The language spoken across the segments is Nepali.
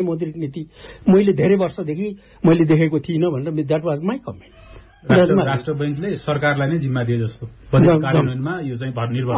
मौद्रिक नीति मैले धेरै वर्षदेखि मैले देखेको थिइनँ भनेर द्याट वाज माई कमेन्ट। राष्ट्र बैंकले सरकारलाई नै जिम्मा दिए जस्तो कार्यान्वयनमा यो चाहिँ निर्भर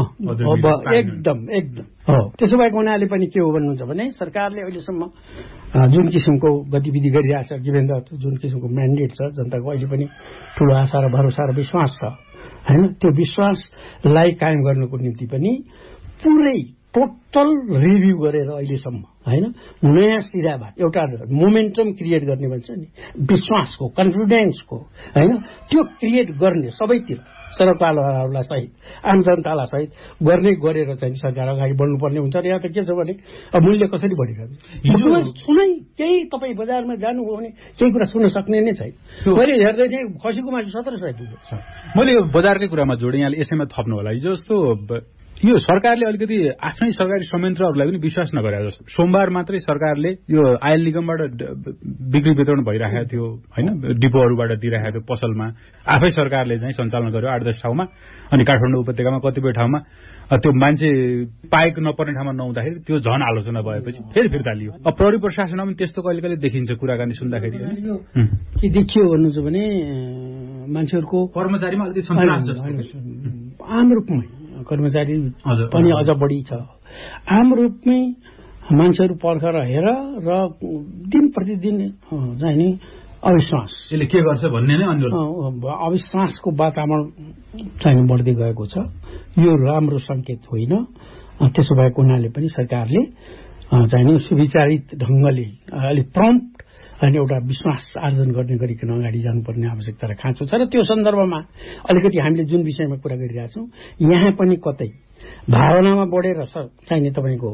छ। एकदम हो। त्यसो भएको हुनाले पनि के हो भन्नुहुन्छ भने सरकारले अहिलेसम्म जुन किसिमको गतिविधि गरिरहेछ, गिभेन द जुन किसिमको म्यान्डेट छ, जनताको अहिले पनि ठुलो आशा र भरोसा र विश्वास छ हैन, त्यो विश्वासलाई कायम गर्नको निम्ति पनि पुरै टोटल रिभ्यू गरेर अहिलेसम्म हैन नयाँ सिराबाट एउटा मोमेन्टम क्रिएट गर्ने भन्छ नि, विश्वासको, कन्फिडेन्सको हैन, त्यो क्रिएट गर्ने सबैतिर सरकारवालाहरूलाई सहित आम जनतालाई सहित गरेर चाहिँ सरकार अगाडि बढ्नुपर्ने हुन्छ। र यहाँ त के छ भने मूल्य कसरी बढिरहेको सुनै केही तपाईँ बजारमा जानुभयो भने केही कुरा सुन्न सक्ने नै छैन। मैले हेर्दै थिएँ खसीको मासु 1700 पुग्यो। मैले यो बजारकै कुरामा जोडेँ, यहाँले यसैमा थप्नु होला। हिजो जस्तो यो सरकारले अलिकति आफ्नै सरकारी संयन्त्रहरूलाई पनि विश्वास नगरे जस्तो। सोमबार मात्रै सरकारले यो आयल निगमबाट बिक्री वितरण भइरहेको थियो हैन, डिपोहरूबाट दिइरहेको थियो पसलमा, आफै सरकारले चाहिँ सञ्चालन गर्यो 8-10 ठाउँमा। अनि काठमाडौँ उपत्यकामा कतिपय ठाउँमा त्यो मान्छे पाएक नपर्ने ठाउँमा नहुँदाखेरि त्यो झन आलोचना भएपछि फेरि फिर्ता लियो। अब प्रहरी प्रशासनमा पनि त्यस्तो कहिले कहिले देखिन्छ कुराकानी सुन्दाखेरि। के देखियो भन्नुहुन्छ भने मान्छेहरूको कर्मचारीमा अलिकति सन्तास जस्तो आम रूपमै कर्मचारी पनि अझ बढी छ। आम रूपमै मान्छेहरू पर्ख रहेर र दिन प्रतिदिन चाहिँ नि अविश्वास यसले के गर्छ भन्ने नै अविश्वासको वातावरण चाहिँ बढ्दै गएको छ। यो राम्रो संकेत होइन। त्यसो भएको हुनाले पनि सरकारले चाहिँ नि सुविचारित ढङ्गले अलिक प्रम्प्ट अनि एउटा विश्वास आर्जन गर्ने गरिकन अगाडि जानुपर्ने आवश्यकता र खाँचो छ। र त्यो सन्दर्भमा अलिकति हामीले जुन विषयमा कुरा गरिरहेछौँ यहाँ पनि कतै भावनामा बढेर चाहिने तपाईँको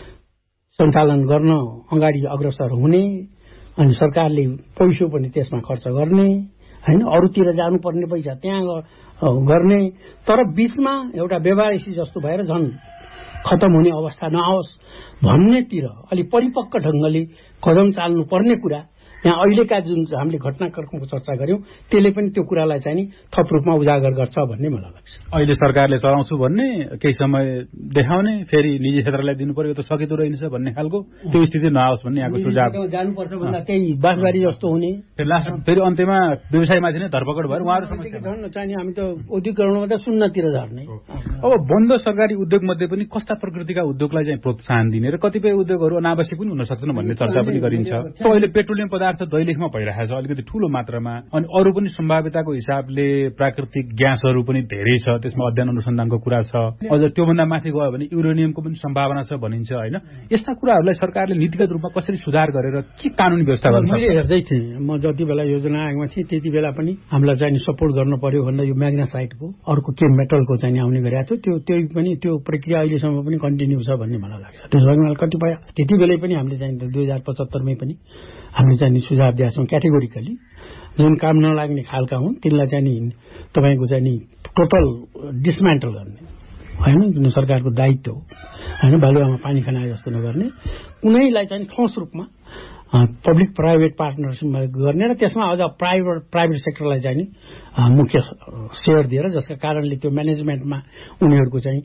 सञ्चालन गर्न अगाडि अग्रसर हुने अनि सरकारले पैसो पनि त्यसमा खर्च गर्ने हैन, अरूतिर जानुपर्ने पैसा त्यहाँ गर्ने, तर बीचमा एउटा व्यवहारिसी जस्तो भएर झन् खतम हुने अवस्था नआओस् भन्नेतिर अलिक परिपक्व ढङ्गले कदम चाल्नुपर्ने कुरा यहाँ अहिलेका जुन हामीले घटनाक्रमको चर्चा गर्यौं त्यसले पनि त्यो कुरालाई चाहिँ नि थप रूपमा उजागर गर्छ भन्ने मलाई लाग्छ। अहिले सरकारले चलाउँछु भन्ने, केही समय देखाउने, फेरि निजी क्षेत्रलाई दिनु पर्यो, त सकिँदो रहेछ भन्ने खालको त्यो स्थिति नआओस् भन्ने यहाँको सुझाव। जानुपर्छ भन्दा त्यही बासबारी जस्तो हुने, फेरि अन्त्यमा व्यवसायमाथि नै धरपकड भएर उहाँहरू समस्या झन् चाहिँ हामी त उद्योगकरणमा त शून्यतिर झर्ने। अब बन्द सरकारी उद्योग मध्ये पनि कस्ता प्रकृतिका उद्योगलाई चाहिँ प्रोत्साहन दिने र कतिपय उद्योगहरू अनावश्यक पनि हुन सक्छन् भन्ने चर्चा पनि गरिन्छ। अहिले पेट्रोलियम पदार्थ दैलेखमा भइरहेको छ अलिकति ठूलो मात्रामा, अनि अरू पनि सम्भाव्यताको हिसाबले प्राकृतिक ग्यासहरू पनि धेरै छ, त्यसमा अध्ययन अनुसन्धानको कुरा छ। अझ त्योभन्दा माथि गयो भने युरेनियमको पनि सम्भावना छ भनिन्छ हैन। यस्ता कुराहरूलाई सरकारले नीतिगत रूपमा कसरी सुधार गरेर के कानुनी व्यवस्था गर्न सक्छ? मैले हेर्दै थिएँ, म जति बेला योजना आयोगमा थिएँ त्यति बेला पनि हामीलाई चाहिँ सपोर्ट गर्न पर्यो भनेर यो म्याग्नासाइटको अर्को के मेटलको चाहिँ आउने गरेको थियो, त्यो पनि त्यो प्रक्रिया अहिलेसम्म पनि कन्टिन्यू छ भन्ने मलाई लाग्छ। त्यसो भए कतिपय त्यति बेलै पनि हामीले चाहिँ 2075 मै पनि हामीले चाहिँ सुझाव दिएका छौँ क्याटेगोरिकली, जुन काम नलाग्ने खालका हुन् तिनलाई चाहिँ नि तपाईँको चाहिँ नि टोटल डिसमेन्टल गर्ने होइन, जुन सरकारको दायित्व हो होइन, बालुवामा पानी खनाए जस्तो नगर्ने, कुनैलाई चाहिँ ठोस रूपमा पब्लिक प्राइभेट पार्टनरसिपमा गर्ने र त्यसमा अझ प्राइभेट सेक्टरलाई चाहिँ नि मुख्य सेयर दिएर जसका कारणले त्यो म्यानेजमेन्टमा उनीहरूको चाहिँ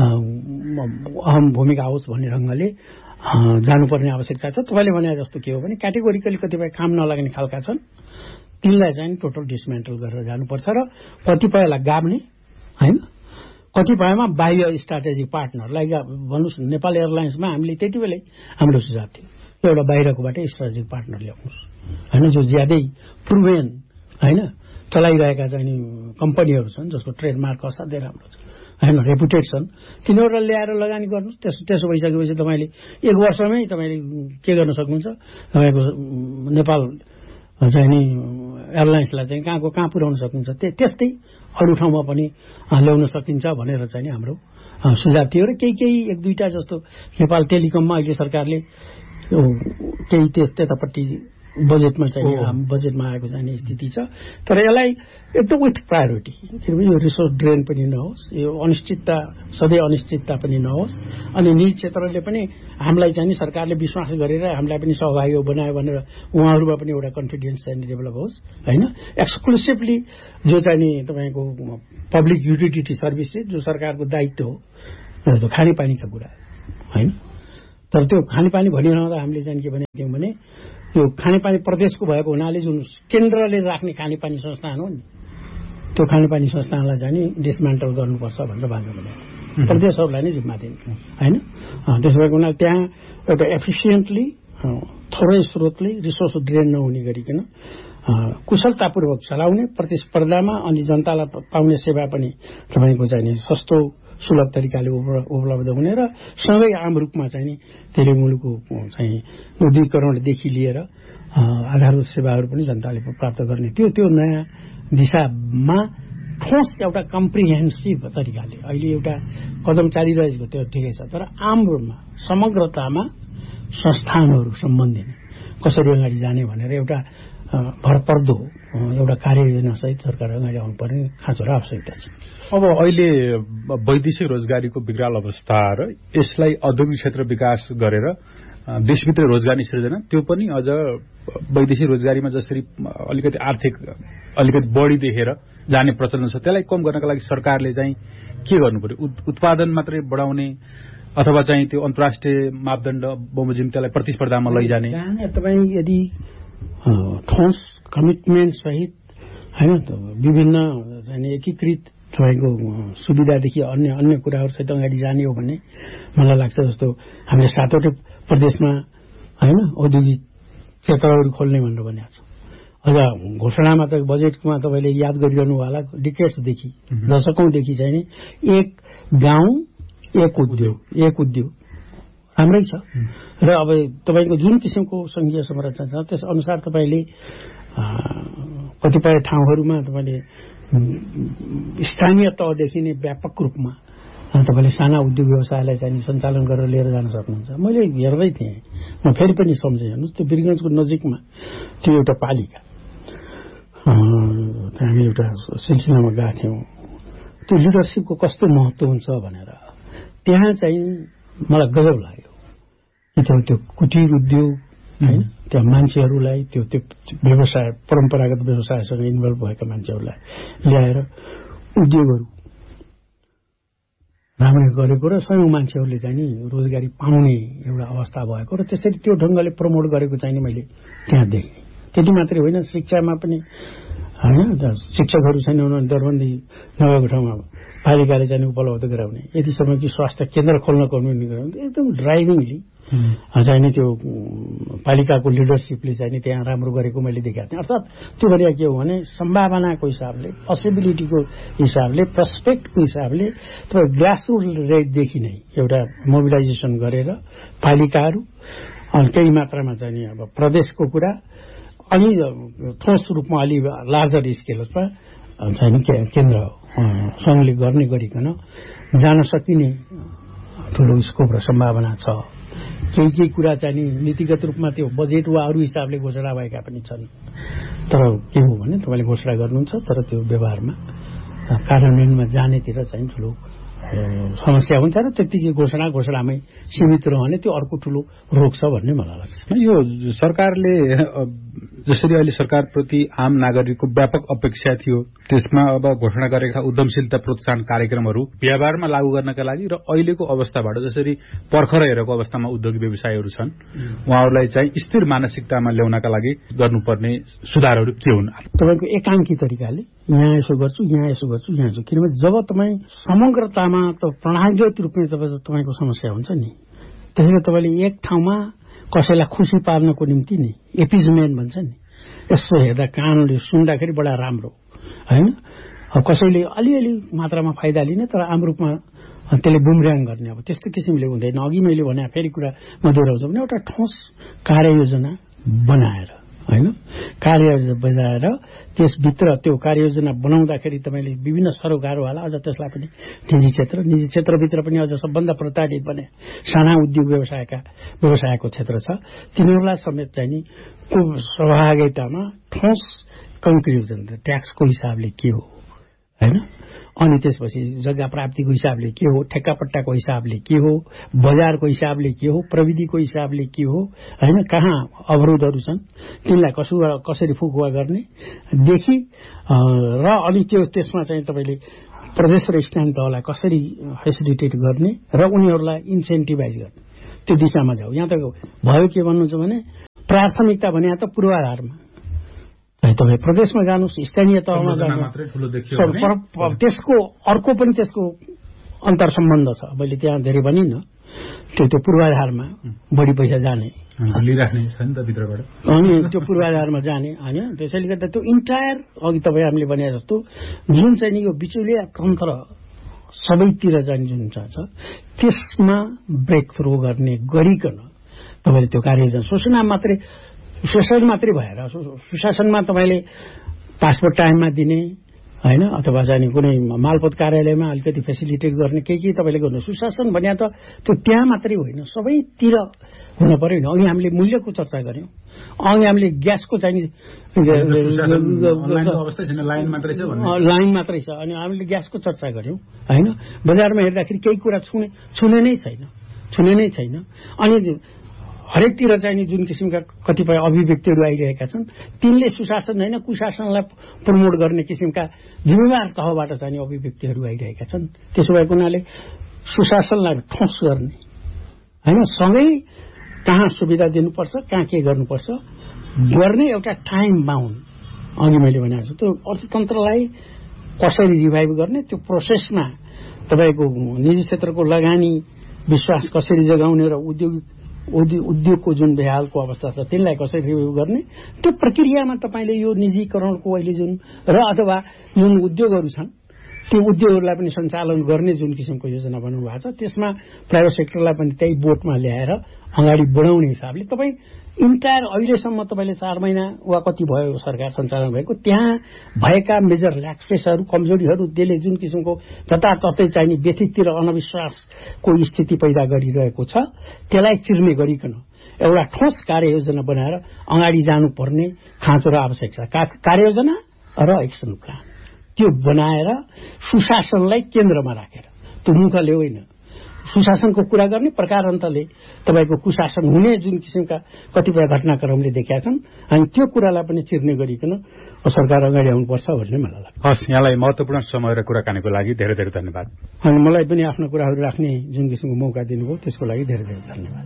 अहम भूमिका आओस् भन्ने ढङ्गले जानुपर्ने आवश्यकता छ। तपाईँले भने जस्तो के हो भने क्याटेगोरिकली कतिपय काम नलाग्ने खालका छन् तिनलाई चाहिँ टोटल डिसमेन्टल गरेर जानुपर्छ र कतिपयलाई गाब्ने होइन, कतिपयमा बाह्य स्ट्राटेजिक पार्टनर लाइक भन्नुहोस् नेपाल एयरलाइन्समा हामीले त्यति बेलै हाम्रो सुझाव थियो एउटा बाहिरकोबाट स्ट्राटेजिक पार्टनर ल्याउनुहोस् होइन, जो ज्यादै प्रुभेन होइन चलाइरहेका चाहिँ कम्पनीहरू छन् जसको ट्रेडमार्क असाध्यै राम्रो छ होइन, रेपुटेड छन्, तिनीहरूलाई ल्याएर लगानी गर्नुहोस्। त्यसो भइसकेपछि तपाईँले 1 वर्षमै तपाईँले के गर्न सक्नुहुन्छ, तपाईँको नेपाल चाहिँ नि एयरलाइन्सलाई चाहिँ कहाँ पुर्याउन सक्नुहुन्छ, त्यस्तै अरू ठाउँमा पनि ल्याउन सकिन्छ भनेर चाहिँ नि हाम्रो सुझाव थियो। र केही 1-2टा जस्तो नेपाल टेलिकममा अहिले सरकारले केही त्यतापट्टि बजेटमा चाहिँ बजेटमा आएको जाने स्थिति छ, तर यसलाई एकदम विथ प्रायोरिटी, किनभने यो रिसोर्स ड्रेन पनि नहोस्, यो अनिश्चितता सधैँ अनिश्चितता पनि नहोस्, अनि निजी क्षेत्रले पनि हामीलाई चाहिँ सरकारले विश्वास गरेर हामीलाई पनि सहभागी बनायो भनेर उहाँहरूमा पनि एउटा कन्फिडेन्स चाहिँ डेभलप होस् होइन। एक्सक्लुसिभली जो चाहिँ नि तपाईँको पब्लिक युटिलिटी सर्भिसेस जो सरकारको दायित्व हो जस्तो खानेपानीका कुरा होइन, तर त्यो खानेपानी भनिरहँदा हामीले चाहिँ के भनेको थियौँ भने त्यो खानेपानी प्रदेशको भएको हुनाले जुन केन्द्रले राख्ने खानेपानी संस्थान हो नि त्यो खानेपानी संस्थानलाई चाहिँ नि डिसमेन्टल गर्नुपर्छ भनेर भन्नु भने प्रदेशहरूलाई नै जिम्मा दिने होइन। त्यसो भएको हुनाले त्यहाँ एउटा एफिसियन्टली थोरै स्रोतले रिसोर्स ड्रेन नहुने गरिकन कुशलतापूर्वक चलाउने प्रतिस्पर्धामा अनि जनतालाई पाउने सेवा पनि तपाईँको चाहिँ नि सस्तो सुलभ तरिकाले उपलब्ध हुने र सँगै आम रूपमा चाहिँ नि धेरै मुलुकको चाहिँ उद्योगीकरणदेखि लिएर आधारभूत सेवाहरू पनि जनताले प्राप्त गर्ने त्यो नयाँ दिशामा ठोस एउटा कम्प्रिहेन्सिभ तरिकाले अहिले एउटा कदम चालिरहेको त्यो ठिकै छ। तर आम रूपमा समग्रतामा संस्थानहरू सम्बन्धी कसरी अगाडि जाने भनेर एउटा भरपर्दो एउटा कार्ययोजनासहित सरकार अगाडि आउनुपर्ने खाँचो र आवश्यकता छ। अब अहिले वैदेशिक रोजगारीको विकराल अवस्था र यसलाई औद्योगिक क्षेत्र विकास गरेर देशभित्र रोजगारी सृजना त्यो पनि अझ वैदेशिक रोजगारीमा जसरी अलिकति आर्थिक अलिकति बढी देखेर जाने प्रचलन छ त्यसलाई कम गर्नका लागि सरकारले चाहिँ के गर्नु पर्यो? उत्पादन मात्रै बढाउने अथवा चाहिँ त्यो अन्तर्राष्ट्रिय मापदण्ड बमोजिम त्यसलाई प्रतिस्पर्धामा लैजाने? तपाईँ यदि ठोस कमिटमेन्ट सहित होइन विभिन्न एकीकृत तपाईँको सुविधादेखि अन्य कुराहरूसहित अगाडि जाने हो भने मलाई लाग्छ जस्तो हामीले 7वटै प्रदेशमा होइन औद्योगिक क्षेत्रहरू खोल्ने भनेर भनेको छ। अझ घोषणामा त बजेटमा तपाईँले याद गरिरहनु होला डिकेट्सदेखि दशकौंदेखि चाहिँ नि एक गाउँ एक उद्योग राम्रै छ। र अब तपाईँको जुन किसिमको संघीय संरचना छ त्यस अनुसार तपाईँले कतिपय ठाउँहरूमा तपाईँले स्थानीय तहदेखि नै व्यापक रूपमा तपाईँले साना उद्योग व्यवसायलाई चाहिँ सञ्चालन गरेर लिएर जान सक्नुहुन्छ। मैले हेर्दै थिएँ, म फेरि पनि सम्झेँ, हेर्नुहोस् त्यो वीरगञ्जको नजिकमा त्यो एउटा पालिका त्यहाँ हामी एउटा सिलसिलामा गएको थियौँ। त्यो लिडरसिपको कस्तो महत्त्व हुन्छ भनेर त्यहाँ चाहिँ मलाई गजब लाग्यो कि त्यो कुटीर उद्योग होइन त्यहाँ मान्छेहरूलाई त्यो व्यवसाय परम्परागत व्यवसायसँग इन्भल्भ भएका मान्छेहरूलाई ल्याएर उद्योगहरू राम्रै गरेको र सयौं मान्छेहरूले चाहिँ नि रोजगारी पाउने एउटा अवस्था भएको र त्यसरी त्यो ढङ्गले प्रमोट गरेको चाहिँ नि मैले त्यहाँ देखेँ। त्यति मात्रै होइन, शिक्षामा पनि होइन शिक्षकहरू छैन उनीहरू दरबन्दी नभएको ठाउँमा पालिकाले चाहिँ उपलब्ध गराउने, यतिसम्म कि स्वास्थ्य केन्द्र खोल्नको पनि गराउने एकदम ड्राइभिङली चाहिँ नि त्यो पालिकाको लिडरसिपले चाहिँ नि त्यहाँ राम्रो गरेको मैले देखाएको थिएँ। अर्थात् त्यो भनेको के हो भने सम्भावनाको हिसाबले, पोसिबिलिटीको हिसाबले, प्रस्पेक्टको हिसाबले तपाईँ ग्रासरुट रेटदेखि नै एउटा मोबिलाइजेसन गरेर पालिकाहरू अनि केही मात्रामा चाहिँ नि अब प्रदेशको कुरा अनि ठोस रूपमा अलि लार्जर स्केलमा चाहिँ नि केन्द्र सङ्घले गर्ने गरिकन जान सकिने ठुलो स्कोप र सम्भावना छ। केही कुरा चाहिँ नि नीतिगत रूपमा त्यो बजेट वा अरू हिसाबले घोषणा भएका पनि छन्, तर के हो भने तपाईँले घोषणा गर्नुहुन्छ तर त्यो व्यवहारमा कार्यान्वयनमा जानेतिर चाहिँ ठुलो समस्या हुन्छ र त्यतिकै घोषणामै सीमित रहने त्यो अर्को ठुलो रोग छ भन्ने मलाई लाग्छ। यो सरकारले जसरी अहिले सरकारप्रति आम नागरिकको व्यापक अपेक्षा थियो त्यसमा अब घोषणा गरेका उद्यमशीलता प्रोत्साहन कार्यक्रमहरू व्यवहारमा लागू गर्नका लागि र अहिलेको अवस्थाबाट जसरी पर्खर हेरेको अवस्थामा उद्योगी व्यवसायहरू छन् उहाँहरूलाई चाहिँ स्थिर मानसिकतामा ल्याउनका लागि गर्नुपर्ने सुधारहरू के हुन्? तपाईँको एकाङ्की तरिकाले यहाँ यसो गर्छु यहाँ यसो गर्छु यहाँ यसो, किनभने जब तपाईँ समग्रतामा त प्रणालीगत रूपमा तपाईँको समस्या हुन्छ नि त्यसैले तपाईँले एक ठाउँमा कसैलाई खुसी पार्नको निम्ति नि एपिजमेन्ट भन्छ नि यसो हेर्दा कानले सुन्दाखेरि बडा राम्रो होइन, कसैले अलिअलि मात्रामा फाइदा लिने तर आम रूपमा त्यसले बुमर्याङ गर्ने अब त्यस्तो किसिमले हुँदैन। अघि मैले भने फेरि कुरा म दोहोऱ्याउँछु भने एउटा ठोस कार्ययोजना बनाएर होइन कार्ययोजना बनाएर त्यसभित्र त्यो कार्ययोजना बनाउँदाखेरि तपाईँले विभिन्न सरोकारवाला अझ त्यसलाई पनि निजी क्षेत्रभित्र पनि अझ सबभन्दा प्रताडित भने साना उद्योग व्यवसायको क्षेत्र छ तिनीहरूलाई समेत चाहिँ नि को सहभागितामा ठोस कन्क्लुजन ट्याक्सको हिसाबले के हो होइन, अनि त्यसपछि जग्गा प्राप्तिको हिसाबले के हो, ठेक्कापट्टाको हिसाबले के हो, बजारको हिसाबले के हो, प्रविधिको हिसाबले के हो होइन, कहाँ अवरोधहरू छन् तिनलाई कसरी फुकुवा गर्ने देखि र अनि त्यसमा चाहिँ तपाईँले प्रदेश र स्थानीय तहलाई कसरी फेसिलिटेट गर्ने र उनीहरूलाई इन्सेन्टिभाइज गर्ने त्यो दिशामा जाऊ। यहाँ त भयो के भन्नुहुन्छ भने प्राथमिकता भने यहाँ त पूर्वाधारमा चाहे तपाईँ प्रदेशमा जानुहोस्, स्थानीय तहमा जानुहोस्, त्यसको अर्को पनि त्यसको अन्तर सम्बन्ध छ। मैले त्यहाँ धेरै भनिनँ, त्यो पूर्वाधारमा बढी पैसा जाने लिइराख्ने छ नि त भित्रबाट, अनि त्यो पूर्वाधारमा जाने होइन। त्यसैले गर्दा त्यो इन्टायर अघि तपाईँ हामीले भने जस्तो जुन चाहिँ नि यो बिचौलिया तन्त्र सबैतिर चाहिँ जुन छ त्यसमा ब्रेक थ्रो गर्ने गरिकन तपाईँले त्यो कार्ययोजना सुशासन मात्रै भएर सुशासनमा तपाईँले पासपोर्ट टाइममा दिने होइन, अथवा चाहिँ कुनै मालपोत कार्यालयमा अलिकति फेसिलिटेट गर्ने के तपाईँले गर्नु। सुशासन भने त त्यो त्यहाँ मात्रै होइन, सबैतिर हुन पर्यो नि। अघि हामीले मूल्यको चर्चा गऱ्यौँ, अघि हामीले ग्यासको चाहिँ लाइन मात्रै छ, अनि हामीले ग्यासको चर्चा गऱ्यौँ होइन। बजारमा हेर्दाखेरि केही कुरा छुने नै छैन। अनि हरेकतिर चाहिँ जुन किसिमका कतिपय अभिव्यक्तिहरू आइरहेका छन् तिनले सुशासन होइन कुशासनलाई प्रमोट गर्ने किसिमका जिम्मेवार तहबाट चाहिँ अभिव्यक्तिहरू आइरहेका छन्। त्यसो भएको हुनाले सुशासनलाई ठोस गर्ने होइन, सँगै कहाँ सुविधा दिनुपर्छ, कहाँ के गर्नुपर्छ गर्ने एउटा टाइम बााउन्ड। अघि मैले भनेको छु त्यो अर्थतन्त्रलाई कसरी रिभाइभ गर्ने, त्यो प्रोसेसमा तपाईँको निजी क्षेत्रको लगानी विश्वास कसरी जगाउने र उद्योगको जुन बेहालको अवस्था छ त्यसलाई कसरी रिभ्यू गर्ने, त्यो प्रक्रियामा तपाईँले यो निजीकरणको अहिले जुन र अथवा जुन उद्योगहरू छन् त्यो उद्योगहरूलाई पनि सञ्चालन गर्ने जुन किसिमको योजना बनाउनु भएको छ त्यसमा प्राइभेट सेक्टरलाई पनि त्यही बोटमा ल्याएर अगाडि बढाउने हिसाबले तपाईँ इन्टायर अहिलेसम्म तपाईँले 4 महिना वा कति भयो सरकार सञ्चालन भएको, त्यहाँ भएका मेजर ल्याक्सेसहरू कमजोरीहरू त्यसले जुन किसिमको जताततै चाहिने व्यथिततिर अनविश्वासको स्थिति पैदा गरिरहेको छ त्यसलाई चिर्ने गरिकन एउटा ठोस कार्ययोजना बनाएर अगाडि जानुपर्ने खाँचो र आवश्यक छ। कार्ययोजना र एक्सन प्लान त्यो बनाएर सुशासनलाई केन्द्रमा राखेर त्यो मुखले होइन सुशासनको कुरा गर्ने प्रकारान्तले तपाईँको कुशासन हुने जुन किसिमका कतिपय घटनाक्रमले देखाएका छन् अनि त्यो कुरालाई पनि चिर्ने गरिकन सरकार अगाडि आउनुपर्छ भन्ने मलाई लाग्छ। हस्, यहाँलाई महत्त्वपूर्ण समय र कुराकानीको लागि धेरै धेरै धन्यवाद। अनि मलाई पनि आफ्नो कुराहरू राख्ने जुन किसिमको मौका दिनुभयो त्यसको लागि धेरै धेरै धन्यवाद।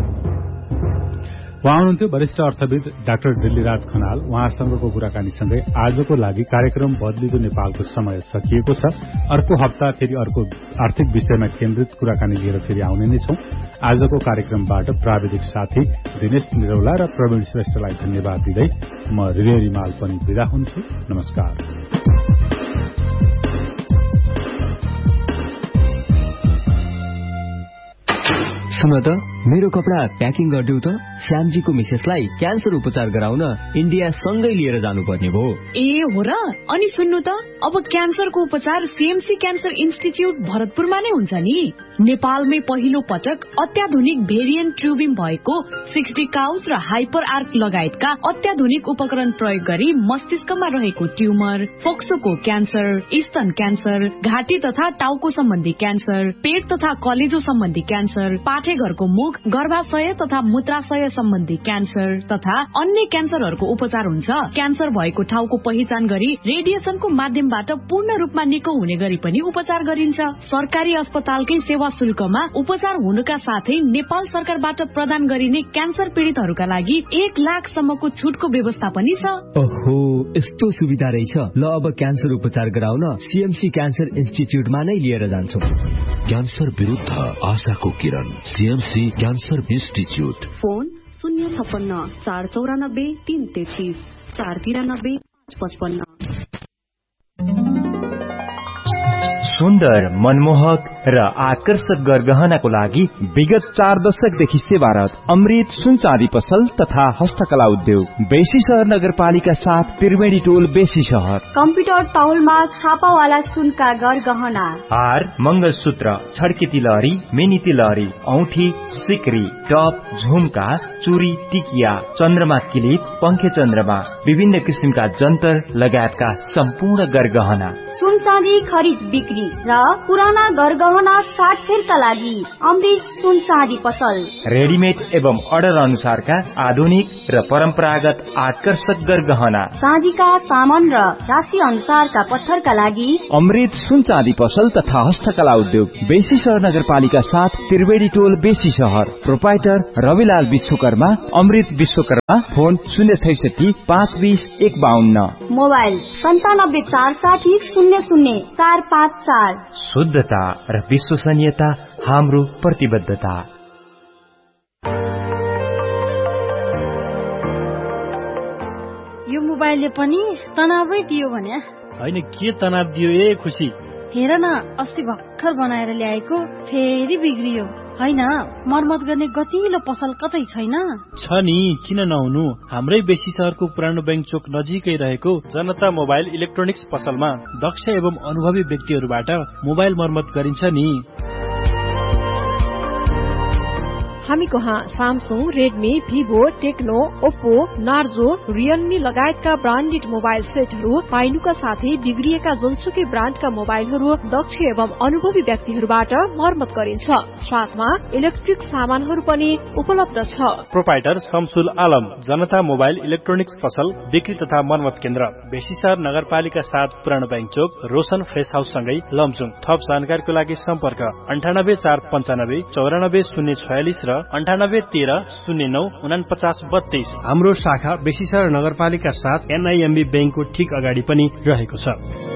उहाँ हुनुहुन्थ्यो वरिष्ठ अर्थविद डाक्टर दिल्लीराज खनाल। उहाँसँगको कुराकानीसँगै आजको लागि कार्यक्रम बदलिदो नेपालको समय सकिएको छ। अर्को हप्ता फेरि अर्को आर्थिक विषयमा केन्द्रित कुराकानी लिएर फेरि आउने नै छौं। आजको कार्यक्रमबाट प्राविधिक साथी दिनेश निरौला र प्रवीण श्रेष्ठलाई धन्यवाद दिँदै म हृदय रिमाल पनि बिदा हुन्छु। नमस्कार। सुन त मेरो कपडा प्याकिङ गरिदेऊ त। श्यामजीको मिसेसलाई क्यान्सर उपचार गराउन इन्डिया सँगै लिएर जानुपर्ने भयो। ए हो र? अनि सुन्नु त, अब क्यान्सरको उपचार सीएमसी क्यान्सर इन्स्टिच्युट भरतपुरमा नै हुन्छ नि। नेपालमै पहिलो पटक अत्याधुनिक भेरिएन्ट ट्युबिङ भएको 60 काउस र हाइपर आर्क लगायतका अत्याधुनिक उपकरण प्रयोग गरी मस्तिष्कमा रहेको ट्युमर, फोक्सोको क्यान्सर, स्तन क्यान्सर, घाँटी तथा टाउको सम्बन्धी क्यान्सर, पेट तथा कलेजो सम्बन्धी क्यान्सर, पाठेघरको मुख, गर्भाशय तथा मूत्राशय सम्बन्धी क्यान्सर तथा अन्य क्यान्सरहरूको उपचार हुन्छ। क्यान्सर भएको ठाउँको पहिचान गरी रेडिएसनको माध्यमबाट पूर्ण रूपमा निको हुने गरी पनि उपचार गरिन्छ। सरकारी अस्पतालकै सेवा शुल्कमा उपचार हुनुका साथै नेपाल सरकारबाट प्रदान गरिने क्यान्सर पीड़ितहरूका लागि 1 लाखसम्मको छुटको व्यवस्था पनि छ। ओहो, यस्तो सुविधा रहेछ। ल अब क्यान्सर उपचार गराउन सीएमसी क्यान्सर इन्स्टिच्युटमा नै लिएर जान्छौ। क्यान्सर विरुद्ध आशाको किरण, सीएमसी क्यान्सर इन्स्टिच्युट। फोन 056 494 333 493 555। सुन्दर, मनमोहक र आकर्षक गरगहनाको लागि विगत 4 दशकदेखि सेवारत अमृत सुन चाँदी पसल तथा हस्तकला उद्योग, बेसी शहर नगरपालिका 7 त्रिवेणी टोल, बेसी शहर। कम्प्युटर तौलमा छापावाला सुनका गरगहना, हार, मंगलसूत्र, छड्के तिलहरी, मिनी तिलहरी, औठी, सिक्री, टप, झुम्का, चुरी टिकिया, चन्द्रमा किलिप, पंखे चन्द्रमा, विभिन्न किसिमका जन्तर लगायतका सम्पूर्ण गरगहना, सुन चाँदी खरिद बिक्री र पुराना गरगहना साटफेरका लागि अमृत सुन चाँदी पसल। रेडिमेड एवं अर्डर अनुसारका आधुनिक र परम्परागत आकर्षक गरगहना, चाँदीका सामान र राशि अनुसारका पत्थरका लागि अमृत सुन चाँदी पसल तथा हस्तकला उद्योग, बेसी सहर नगरपालिका 7, त्रिवेणी टोल, बेसी सहर। प्रोपाइटर रविलाल विश्वकर्मा, अमृत विश्वकर्मा। फोन 066 520 152। मोबाइल 97 460 00 454। शुद्धता र विश्वसनीयता हाम्रो प्रतिबद्धता। यो मोबाइलले पनि तनावै दियो भने होइन, के तनाव दियो ए खुसी? हेर न, अस्ति भर्खर बनाएर ल्याएको फेरि बिग्रियो। होइन, मर्मत गर्ने गतिलो पसल कतै छैन? छ नि, किन नहुनु? हाम्रै बेसी सहरको पुरानो बैंक चोक नजिकै रहेको जनता मोबाइल इलेक्ट्रोनिक्स पसलमा दक्ष एवं अनुभवी व्यक्तिहरूबाट मोबाइल मर्मत गरिन्छ नि। हामी कहाँ Samsung, Redmi, Vivo, Tecno, Oppo, Narzo, Realme लगायतका ब्रान्डेड मोबाइल सेटहरू पाइनुका साथै बिग्रिएका जुनसुकै ब्रान्डका मोबाइलहरू दक्ष एवं अनुभवी व्यक्तिहरूबाट मर्मत गरिन्छ। साथमा इलेक्ट्रिक सामानहरू पनि उपलब्ध छ। प्रोपाइटर शमसुल आलम, जनता मोबाइल इलेक्ट्रोनिक्स पसल, बिक्री तथा मर्मत केन्द्र, बेसीसहर नगरपालिका 7, पुरानो बैंक चोक, रोशन फ्रेस हाउस सँगै लमजुङ। थप जानकारीको लागि सम्पर्क 98 495 94 046 र 98 13 09 49 32। हाम्रो शाखा बेसीसहर नगरपालिका 7 NIMB बैंकको ठीक अगाडि पनि रहेको छ।